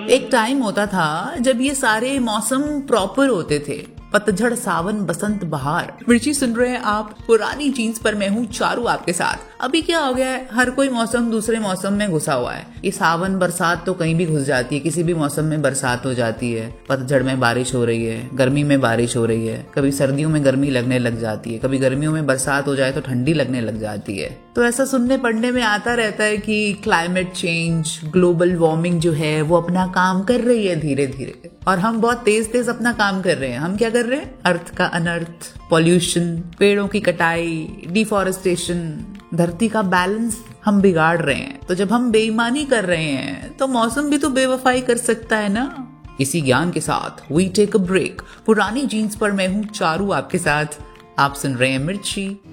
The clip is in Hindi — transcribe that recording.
एक टाइम होता था जब ये सारे मौसम प्रॉपर होते थे, पतझड़, सावन, बसंत, बहार। मिर्ची सुन रहे हैं आप, पुरानी जीन्स पर मैं हूँ चारू आपके साथ। अभी क्या हो गया है, हर कोई मौसम दूसरे मौसम में घुसा हुआ है। ये सावन बरसात तो कहीं भी घुस जाती है, किसी भी मौसम में बरसात हो जाती है, पतझड़ में बारिश हो रही है, गर्मी में बारिश हो रही है, कभी सर्दियों में गर्मी लगने लग जाती है, कभी गर्मियों में बरसात हो जाए तो ठंडी लगने लग जाती है। तो ऐसा सुनने पढ़ने में आता रहता है कि क्लाइमेट चेंज, ग्लोबल वार्मिंग जो है वो अपना काम कर रही है धीरे धीरे, और हम बहुत तेज तेज अपना काम कर रहे हैं। हम क्या कर रहे हैं? अर्थ का अनर्थ, पॉल्यूशन, पेड़ों की कटाई, डिफॉरेस्टेशन, धरती का बैलेंस हम बिगाड़ रहे हैं। तो जब हम बेईमानी कर रहे हैं तो मौसम भी तो बेवफाई कर सकता है ना। इसी ज्ञान के साथ वी टेक अ ब्रेक। पुरानी जीन्स पर मैं हूँ चारू आपके साथ। आप सुन रहे हैं मिर्ची।